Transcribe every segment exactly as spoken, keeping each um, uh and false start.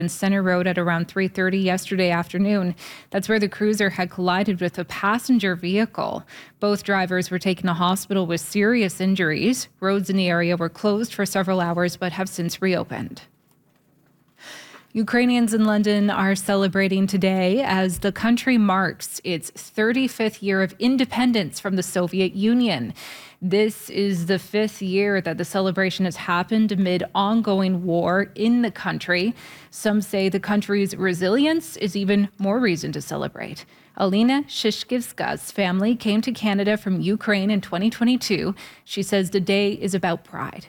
Center Road at around three thirty yesterday afternoon. That's where the cruiser had collided with a passenger vehicle. Both drivers were taken to hospital with serious injuries. Roads in the area were closed for several hours but have since reopened. Ukrainians in London are celebrating today as the country marks its thirty-fifth year of independence from the Soviet Union. This is the fifth year that the celebration has happened amid ongoing war in the country. Some say the country's resilience is even more reason to celebrate. Alina Shishkivska's family came to Canada from Ukraine in twenty twenty-two. She says the day is about pride.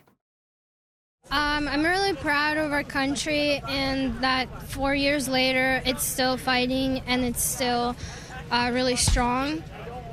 Um, I'm really proud of our country and that four years later it's still fighting and it's still uh, really strong.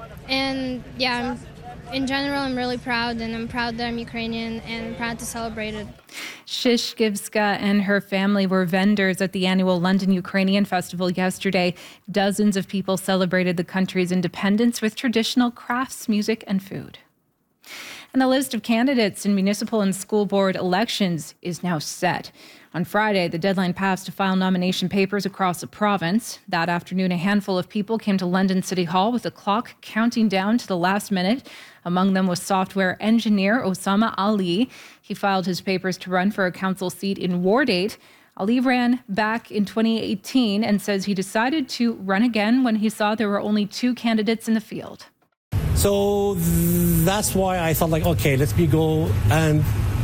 And yeah, I'm In general, I'm really proud, and I'm proud that I'm Ukrainian, and I'm proud to celebrate it. Shishkivska and her family were vendors at the annual London Ukrainian Festival yesterday. Dozens of people celebrated the country's independence with traditional crafts, music, and food. And the list of candidates in municipal and school board elections is now set. On Friday, the deadline passed to file nomination papers across the province. That afternoon, a handful of people came to London City Hall with a clock counting down to the last minute. Among them was software engineer Osama Ali. He filed his papers to run for a council seat in Ward eight. Ali ran back in twenty eighteen and says he decided to run again when he saw there were only two candidates in the field. So that's why I thought, like, okay, let me go and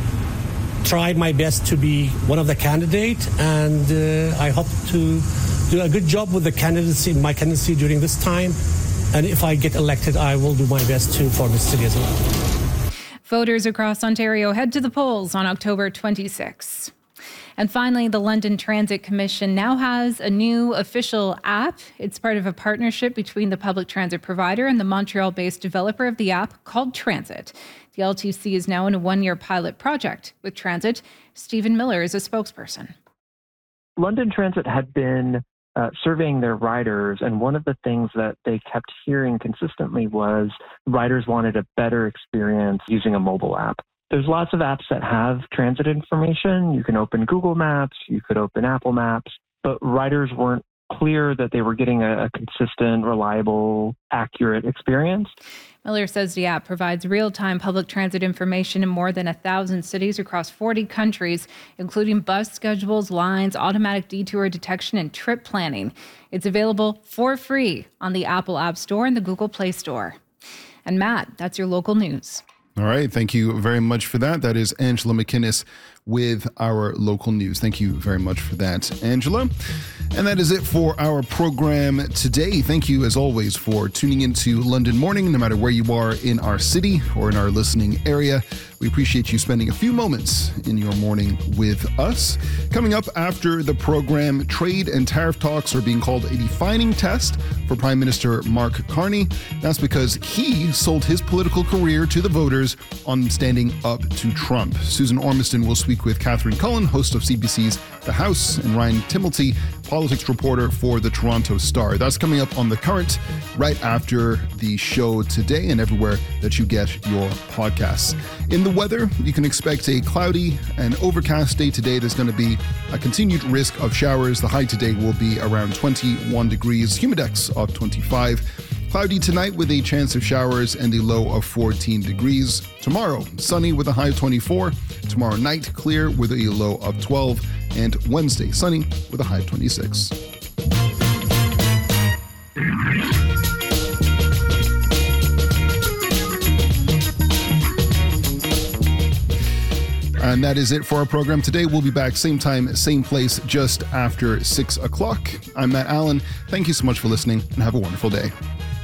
tried my best to be one of the candidates, and uh, I hope to do a good job with the candidacy, my candidacy during this time. And if I get elected, I will do my best to for the city as well. Voters across Ontario head to the polls on October twenty-sixth. And finally, the London Transit Commission now has a new official app. It's part of a partnership between the public transit provider and the Montreal-based developer of the app called Transit. The L T C is now in a one-year pilot project with Transit. Stephen Miller is a spokesperson. London Transit had been uh, surveying their riders, and one of the things that they kept hearing consistently was riders wanted a better experience using a mobile app. There's lots of apps that have transit information. You can open Google Maps, you could open Apple Maps, but riders weren't clear that they were getting a, a consistent, reliable, accurate experience. Miller says the app provides real-time public transit information in more than a thousand cities across forty countries, including bus schedules, lines, automatic detour detection, and trip planning. It's available for free on the Apple App Store and the Google Play Store. And Matt, that's your local news. All right. Thank you very much for that. That is Angela McInnes with our local news. Thank you very much for that, Angela. And that is it for our program today. Thank you, as always, for tuning into London Morning, no matter where you are in our city or in our listening area. We appreciate you spending a few moments in your morning with us. Coming up after the program, trade and tariff talks are being called a defining test for Prime Minister Mark Carney. That's because he sold his political career to the voters on standing up to Trump. Susan Ormiston will speak with Catherine Cullen, host of C B C's The House, and Ryan Timilty, politics reporter for the Toronto Star. That's coming up on The Current right after the show today and everywhere that you get your podcasts. In the weather, you can expect a cloudy and overcast day today. There's going to be a continued risk of showers. The high today will be around twenty-one degrees, humidex of twenty-five. Cloudy tonight with a chance of showers and a low of fourteen degrees. Tomorrow, sunny with a high of twenty-four. Tomorrow night, clear with a low of twelve. And Wednesday, sunny with a high of twenty-six. And that is it for our program today. We'll be back same time, same place, just after six o'clock. I'm Matt Allen. Thank you so much for listening and have a wonderful day.